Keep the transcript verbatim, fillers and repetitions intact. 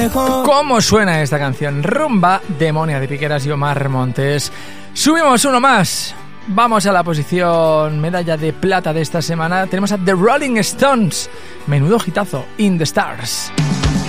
lejos. ¿Cómo suena esta canción? Rumba de Monia de Piqueras y Omar Montes. Subimos uno más. Vamos a la posición medalla de plata de esta semana. Tenemos a The Rolling Stones. Menudo hitazo, In the Stars.